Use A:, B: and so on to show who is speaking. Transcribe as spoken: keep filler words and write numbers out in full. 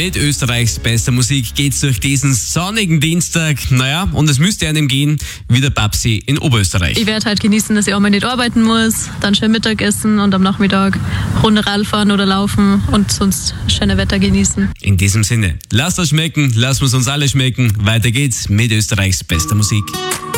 A: Mit Österreichs bester Musik geht's durch diesen sonnigen Dienstag. Naja, und es müsste einem gehen wie der Babsi in Oberösterreich.
B: Ich werde halt genießen, dass ich auch mal nicht arbeiten muss, dann schön Mittagessen und am Nachmittag Runde Radfahren oder laufen und sonst schöne Wetter genießen.
A: In diesem Sinne, lasst euch schmecken, lasst uns uns alle schmecken. Weiter geht's mit Österreichs bester Musik.